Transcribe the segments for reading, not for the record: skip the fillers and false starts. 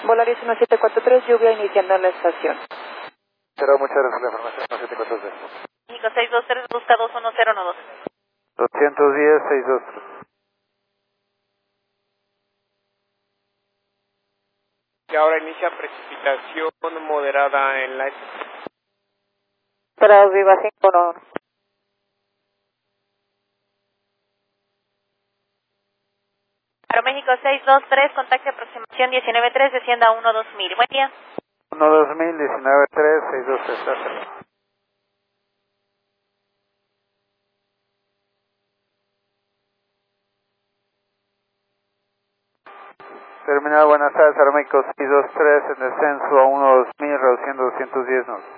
Volaris 1743, lluvia iniciando en la estación. Pero muchas gracias por la información, 1743. México 623, busca 21012. 210, 623. Y ahora inicia precipitación moderada en la estación. Para Viva 5 no. Aeroméxico 623, contacto aproximación 193, descienda 12000. Buen día. 12000, 193, 623. Terminal, buenas tardes, Aeroméxico 623, en descenso a 12000, reduciendo 210 knots.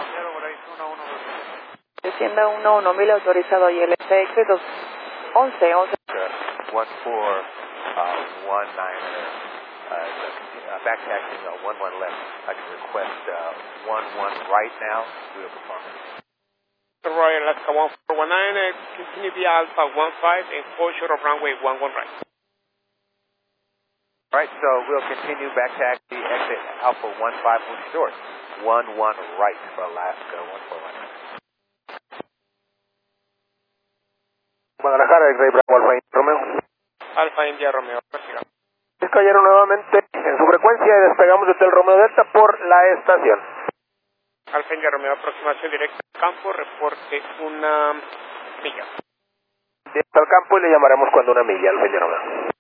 Descienda 11000, autorizado ILSX 211. 1419, back taxiing 11 left. I can request 11 right now, due to performance. Royal Alaska 1419, continue via Alpha 15 and close short of runway 11 right. Alright, so we'll continue back taxi, exit Alpha 15, move short. 11 right for Alaska 1419. Guadalajara, X-Ray Bravo, Alfa India Romeo. Alfa India Romeo, prosigamos. Es cayeron nuevamente en su frecuencia y despegamos de Hotel Romeo Delta por la estación. Alfa India Romeo, aproximación directa al campo, reporte 1 milla. Directo al campo y le llamaremos cuando 1 milla, Alfa India Romeo.